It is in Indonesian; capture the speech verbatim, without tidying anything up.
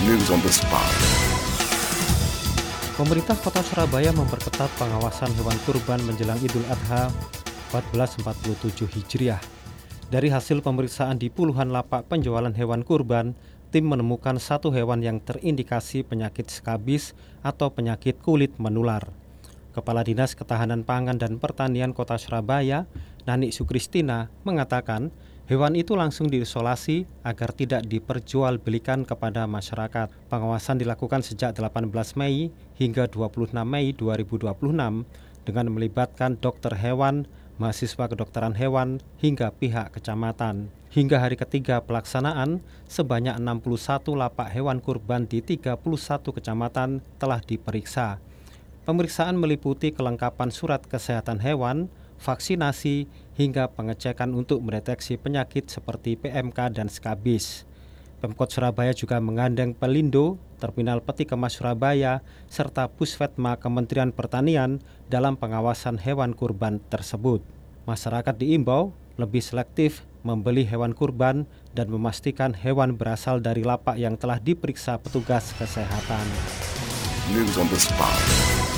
News on the spot. Pemerintah Kota Surabaya memperketat pengawasan hewan kurban menjelang Idul Adha seribu empat ratus empat puluh tujuh Hijriah. Dari hasil pemeriksaan di puluhan lapak penjualan hewan kurban, tim menemukan satu hewan yang terindikasi penyakit skabis atau penyakit kulit menular. Kepala Dinas Ketahanan Pangan dan Pertanian Kota Surabaya, Nani Sukristina, mengatakan hewan itu langsung diisolasi agar tidak diperjualbelikan kepada masyarakat. Pengawasan dilakukan sejak delapan belas Mei hingga dua puluh enam Mei dua ribu dua puluh enam dengan melibatkan dokter hewan, mahasiswa kedokteran hewan, hingga pihak kecamatan. Hingga hari ketiga pelaksanaan, sebanyak enam puluh satu lapak hewan kurban di tiga puluh satu kecamatan telah diperiksa. Pemeriksaan meliputi kelengkapan surat kesehatan hewan, vaksinasi, hingga pengecekan untuk mendeteksi penyakit seperti P M K dan skabis. Pemkot Surabaya juga menggandeng Pelindo, Terminal Peti Kemas Surabaya, serta Pusvetma Kementerian Pertanian dalam pengawasan hewan kurban tersebut. Masyarakat diimbau lebih selektif membeli hewan kurban dan memastikan hewan berasal dari lapak yang telah diperiksa petugas kesehatan. News on the spot.